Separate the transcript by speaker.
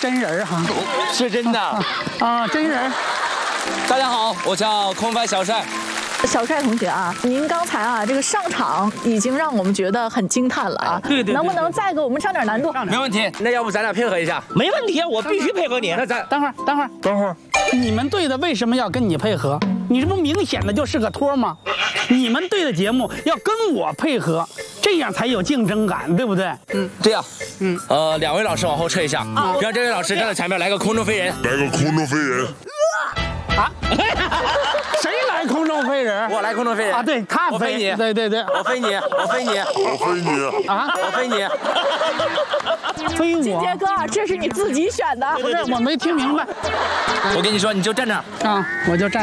Speaker 1: 真人哈，
Speaker 2: 是真的
Speaker 1: 啊，真人。
Speaker 2: 大家好，我叫空翻小帅。
Speaker 3: 小帅同学啊，您刚才啊这个上场已经让我们觉得很惊叹了啊，
Speaker 1: 对，
Speaker 3: 能不能再给我们上点难度？
Speaker 2: 没问题，那要不咱俩配合一下？
Speaker 4: 没问题，我必须配合你。
Speaker 2: 那咱
Speaker 1: 等会儿，你们队的为什么要跟你配合？你这不明显的就是个托吗？你们队的节目要跟我配合，这样才有竞争感，对不对？
Speaker 2: 这样，两位老师往后撤一下，让这位老师站在前面来个空中飞人。
Speaker 1: 啊，谁来空中飞人？
Speaker 2: 我来空中飞人
Speaker 1: 啊，对他
Speaker 2: 我飞你，
Speaker 1: 对，
Speaker 2: 我飞你，
Speaker 1: 啊，
Speaker 2: 我飞你，
Speaker 1: 飞我。
Speaker 3: 金杰哥，这是你自己选的，
Speaker 1: 不是，我没听明白。
Speaker 2: 我跟你说，你就站这儿
Speaker 1: 啊，我就站。